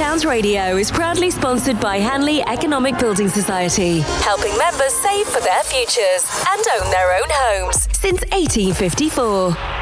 Towns Radio is proudly sponsored by Hanley Economic Building Society, helping members save for their futures and own their own homes since 1854.